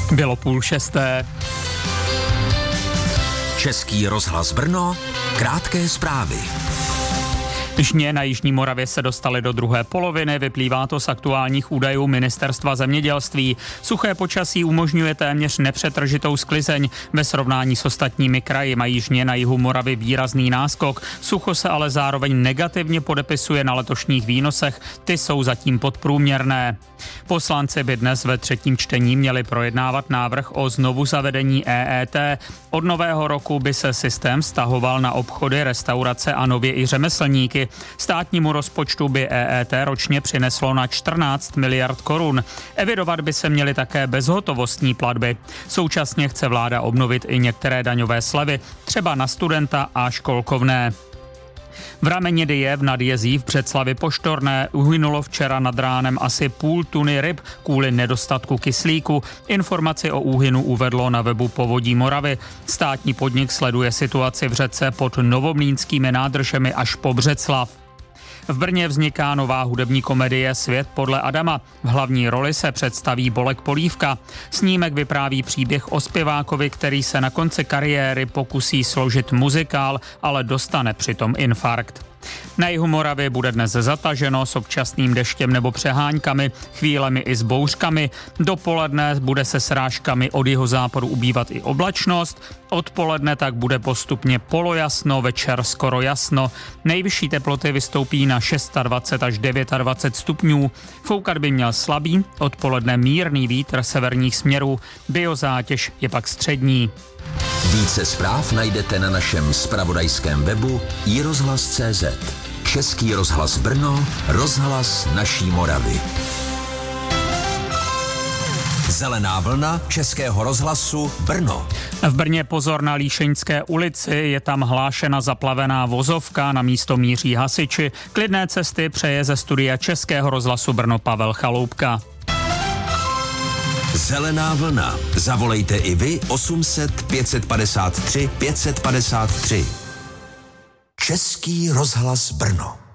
Bylo 5:30. Český rozhlas Brno, krátké zprávy. Žně na Jižní Moravě se dostaly do druhé poloviny, vyplývá to z aktuálních údajů Ministerstva zemědělství. Suché počasí umožňuje téměř nepřetržitou sklizeň. Ve srovnání s ostatními kraji mají Žně na jihu Moravy výrazný náskok. Sucho se ale zároveň negativně podepisuje na letošních výnosech, ty jsou zatím podprůměrné. Poslanci by dnes ve třetím čtení měli projednávat návrh o znovu zavedení EET. Od nového roku by se systém vztahoval na obchody, restaurace a nově i řemeslníky. Státnímu rozpočtu by EET ročně přineslo na 14 miliard korun. Evidovat by se měly také bezhotovostní platby. Současně chce vláda obnovit i některé daňové slevy, třeba na studenta a školkovné. V rameni Dyjev nad Jezí v Břeclavi Poštorné uhynulo včera nad ránem asi půl tuny ryb kvůli nedostatku kyslíku. Informaci o úhynu uvedlo na webu Povodí Moravy. Státní podnik sleduje situaci v řece pod Novomlýnskými nádržemi až po Břeclav. V Brně vzniká nová hudební komedie Svět podle Adama. V hlavní roli se představí Bolek Polívka. Snímek vypráví příběh o zpěvákovi, který se na konci kariéry pokusí složit muzikál, ale dostane přitom infarkt. Na jihu Moravy bude dnes zataženo s občasným deštěm nebo přeháňkami, chvílemi i s bouřkami. Dopoledne bude se srážkami od jihozápadu ubývat i oblačnost. Odpoledne tak bude postupně polojasno, večer skoro jasno. Nejvyšší teploty vystoupí na 26 až 29 stupňů. Foukat by měl slabý, odpoledne mírný vítr severních směrů. Biozátěž je pak střední. Více zpráv najdete na našem zpravodajském webu iRozhlas.cz. Český rozhlas Brno, rozhlas naší Moravy. Zelená vlna Českého rozhlasu Brno. V Brně pozor na Líšeňské ulici, je tam hlášena zaplavená vozovka, na místo míří hasiči. Klidné cesty přeje ze studia Českého rozhlasu Brno Pavel Chaloupka. Zelená vlna. Zavolejte i vy 800 553 553. Český rozhlas Brno.